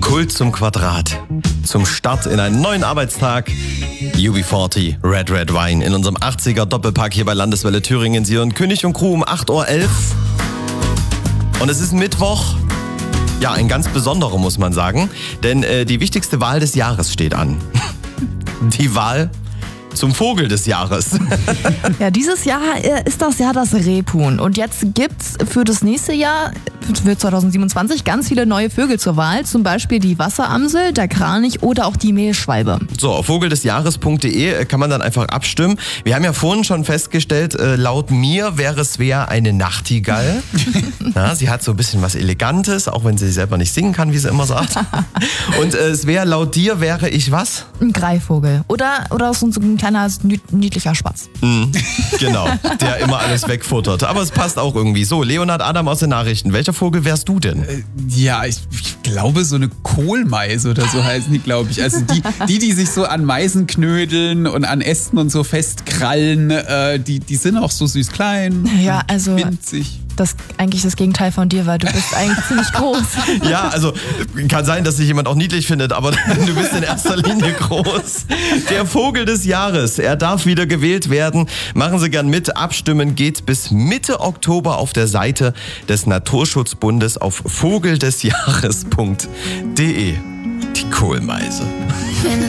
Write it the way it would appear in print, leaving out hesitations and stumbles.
Kult zum Quadrat. Zum Start in einen neuen Arbeitstag. UB40, Red Red Wine in unserem 80er Doppelpack hier bei Landeswelle Thüringen. Sie hören König und Crew um 8.11 Uhr. Und es ist Mittwoch. Ja, ein ganz besonderer, muss man sagen. Denn die wichtigste Wahl des Jahres steht an. Die Wahl zum Vogel des Jahres. Ja, dieses Jahr ist das Jahr das Rebhuhn. Und jetzt gibt's für das nächste Jahr, für 2027, ganz viele neue Vögel zur Wahl. Zum Beispiel die Wasseramsel, der Kranich oder auch die Mehlschwalbe. So, auf vogeldesjahres.de kann man dann einfach abstimmen. Wir haben ja vorhin schon festgestellt, laut mir wäre Svea eine Nachtigall. Ja, sie hat so ein bisschen was Elegantes, auch wenn sie selber nicht singen kann, wie sie immer sagt. Und Svea, laut dir wäre ich was? Ein Greifvogel. Oder so ein kleiner, niedlicher Spatz. Genau, der immer alles wegfuttert. Aber es passt auch irgendwie. So, Leonhard Adam aus den Nachrichten. Welcher Vogel wärst du denn? Ja, ich glaube so eine Kohlmeise oder so heißen die, glaube ich. Also die sich so an Meisen knödeln und an Ästen und so festkrallen, die sind auch so süß klein. Ja, also winzig. Das eigentlich das Gegenteil von dir, weil du bist eigentlich ziemlich groß. Ja, also kann sein, dass sich jemand auch niedlich findet, aber du bist in erster Linie groß. Der Vogel des Jahres, er darf wieder gewählt werden. Machen Sie gern mit. Abstimmen geht bis Mitte Oktober auf der Seite des Naturschutzbundes auf vogeldesjahres.de. Die Kohlmeise.